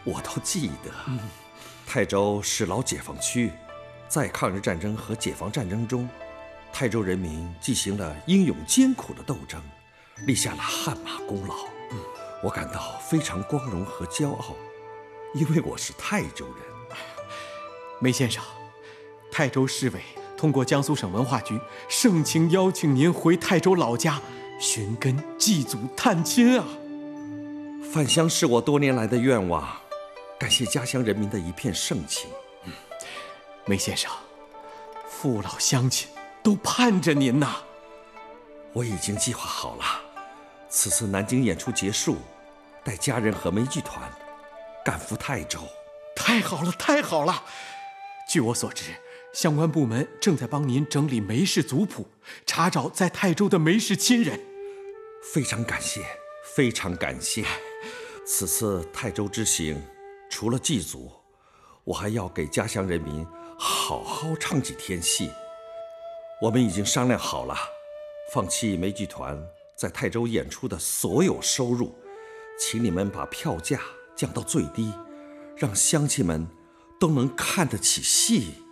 我都记得。泰州是老解放区，在抗日战争和解放战争中，泰州人民进行了英勇艰苦的斗争，立下了汗马功劳。我感到非常光荣和骄傲，因为我是泰州人。 梅先生，泰州市委通过江苏省文化局盛情邀请您回泰州老家寻根祭祖探亲啊！ 返乡是我多年来的愿望，感谢家乡人民的一片盛情。 梅先生，父老乡亲都盼着您呐。 我已经计划好了，此次南京演出结束，带家人和梅剧团赶赴泰州。 太好了，太好了！据我所知，相关部门正在帮您整理梅氏族谱，查找在泰州的梅氏亲人。 非常感谢，非常感谢。此次泰州之行，除了祭祖，我还要给家乡人民好好唱几天戏。我们已经商量好了，放弃梅剧团在泰州演出的所有收入，请你们把票价降到最低，让乡亲们都能看得起戏。